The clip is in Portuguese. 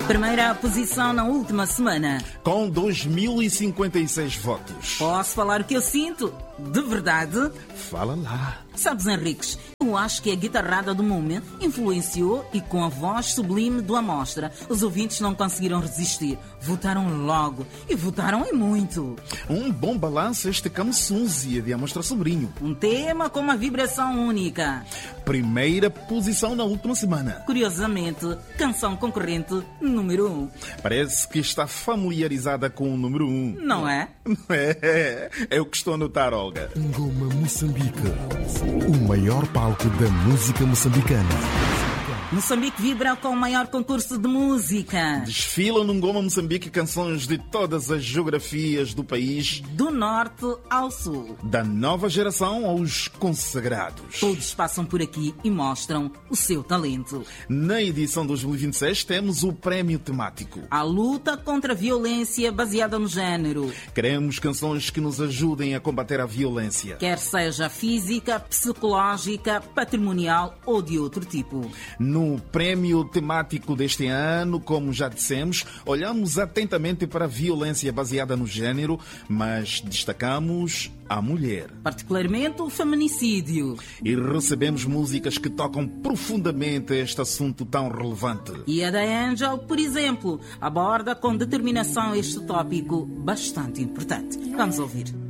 Primeira posição na última semana. Com 2056 votos. Posso falar o que eu sinto? De verdade? Fala lá. Sabes, Henriques, eu acho que a guitarrada do momento influenciou e com a voz sublime do Amostra, os ouvintes não conseguiram resistir. Votaram logo e votaram e muito. Um bom balanço este Camusunzia de Amostra Sobrinho. Um tema com uma vibração única. Primeira posição na última semana. Curiosamente, canção concorrente número 1. Parece que está familiarizada com o número 1. Não é? É o que estou a notar, Olga. Ngoma Moçambique, o maior palco da música moçambicana. Moçambique vibra com o maior concurso de música. Desfilam no Ngoma Moçambique canções de todas as geografias do país, Do norte ao sul. da nova geração aos consagrados. Todos passam por aqui e mostram o seu talento. Na edição 2026 temos o prémio temático. A luta contra a violência baseada no género. Queremos canções que nos ajudem a combater a violência. Quer seja física, psicológica, patrimonial ou de outro tipo. No prémio temático deste ano, como já dissemos, olhamos atentamente para a violência baseada no género, mas destacamos a mulher. Particularmente o feminicídio. E recebemos músicas que tocam profundamente este assunto tão relevante. E a da Angel, por exemplo, aborda com determinação este tópico bastante importante. Vamos ouvir.